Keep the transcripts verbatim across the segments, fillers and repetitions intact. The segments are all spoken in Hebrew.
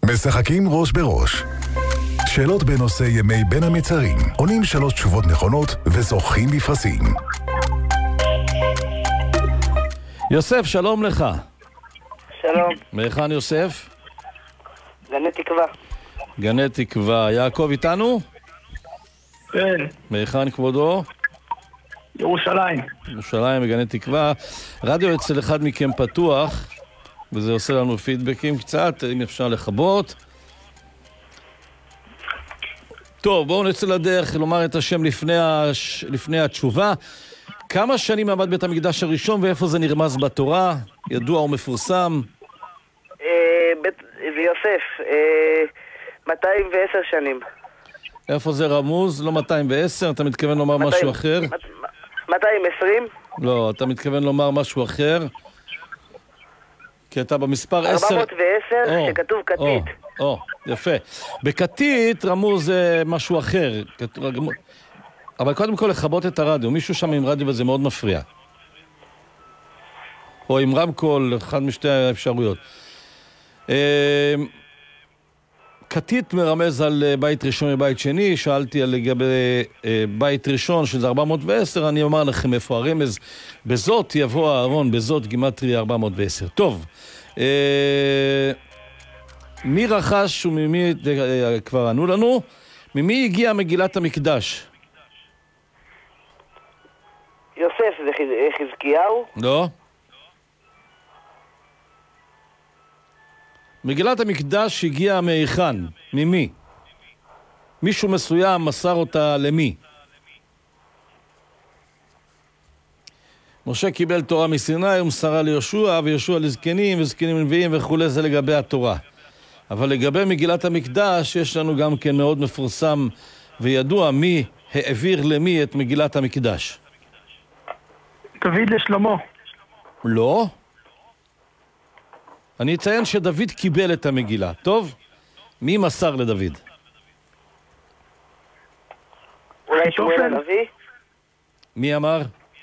משחקים ראש בראש. שאלות בנושא ימי בין המצרים. עונים שלוש תשובות נכונות וזוכים בפרסים. יוסף, שלום לך. שלום. מהיכן יוסף? גני תקווה. גני תקווה. יעקב איתנו? כן. מהיכן כבודו? ירושלים. ירושלים וגני תקווה. רדיו אצל אחד מכם פתוח, וזה עושה לנו פידבקים קצת, אם אפשר לחבות. טוב, בואו נצא לדרך לומר את השם לפני, הש... לפני התשובה. כמה שנים עמד בית המקדש הראשון ואיפה זה נרמז בתורה? ידוע ומפורסם? אה, בית... ויוסף, אה, מאתיים ועשר שנים. איפה זה רמוז? לא מאתיים ועשר? אתה מתכוון לומר מאתיים, משהו אחר? מאתיים ועשרים? לא, אתה מתכוון לומר משהו אחר? כי אתה במספר עשר... ארבע מאות ועשר, או, שכתוב כתית. או, או, יפה. בכתית רמוז זה משהו אחר. אבל קודם כל לחבות את הרדיו. מישהו שם עם רדיו וזה מאוד מפריע. או עם רמקול, אחד משתי האפשרויות. כתית מרמז על בית ראשון ובית שני. שאלתי על לגבי בית ראשון שזה ארבע מאות ועשר. אני אומר לכם איפה הרמז. בזאת יבוא הארון, בזאת גימטריה ארבע מאות ועשר. טוב. מי רכש וממי, כבר ענו לנו, ממי הגיעה מגילת המקדש? יוסף, זה חזקיהו? לא. מגילת המקדש הגיעה מהיכן? ממי? מישהו מסוים מסר אותה למי? משה קיבל תורה מסיני ומסרה ליהושע, ויהושע לזקנים וזקנים לנביאים וכו'. זה לגבי התורה. אבל לגבי מגילת המקדש יש לנו גם כן מאוד מפורסם וידוע מי העביר למי את מגילת המקדש. דוד לשלמה. לא. אני אציין שדוד קיבל את המגילה. טוב? מי מסר לדוד? אולי שמואל הנביא? מי אמר?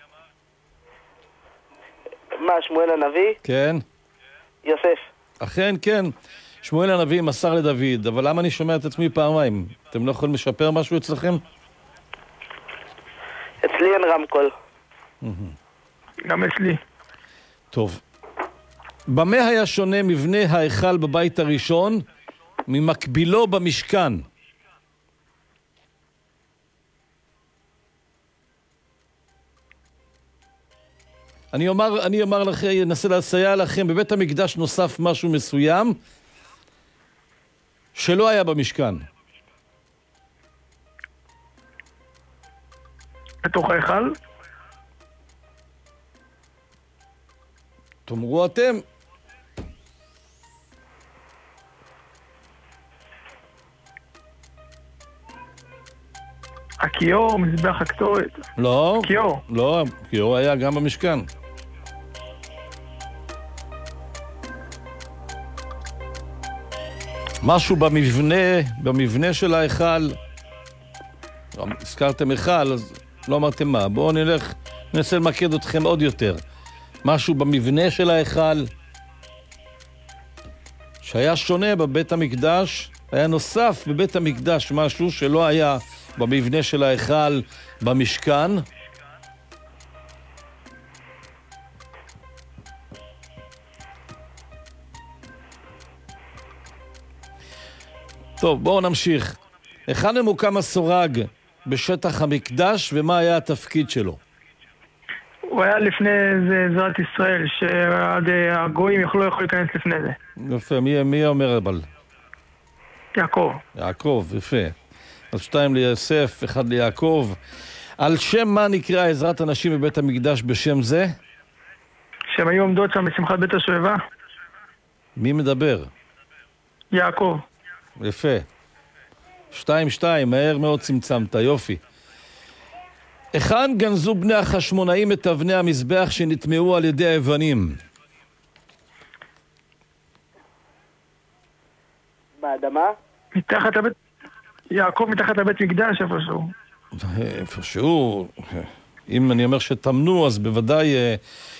מה, שמואל הנביא? כן. יוסף. אכן, כן. שמואל הנביא מסר לדוד, אבל למה אני שומע את עצמי פעמיים? אתם לא יכולים לשפר משהו אצלכם? אצלי אין רמקול. גם אצלי. טוב. במה היה שונה מבנה ההיכל בבית הראשון ממקבילו במשכן? אני אומר, אני אומר לכם, אנסה לסייע לכם, בבית המקדש נוסף משהו מסוים שלא היה במשכן. בתוך ההיכל? תאמרו אתם. הכיור, מזבח הקטורת. לא. כיור. לא, כיור היה גם במשכן. משהו במבנה, במבנה של ההיכל. הזכרתם היכל, אז לא אמרתם מה. בואו נלך, ננסה למקד אתכם עוד יותר. משהו במבנה של ההיכל שהיה שונה בבית המקדש, היה נוסף בבית המקדש משהו שלא היה במבנה של ההיכל במשכן. טוב, בואו נמשיך. היכן ממוקם הסורג בשטח המקדש ומה היה התפקיד שלו? הוא היה לפני זה עזרת ישראל, שעד הגויים יכלו יכול להיכנס לפני זה. יפה, מי, מי אומר אבל? יעקב. יעקב, יפה. אז שתיים ליוסף, אחד ליעקב. על שם מה נקרא עזרת הנשים בבית המקדש בשם זה? שהם היו עומדות שם בשמחת בית השואבה. מי מדבר? יעקב. יפה. שתיים, שתיים, מהר מאוד צמצמת, יופי. היכן גנזו בני החשמונאים את אבני המזבח שנטמעו על ידי היוונים? באדמה? מתחת לבית... יעקב מתחת לבית מקדש איפשהו. איפשהו. אם אני אומר שתמנו, אז בוודאי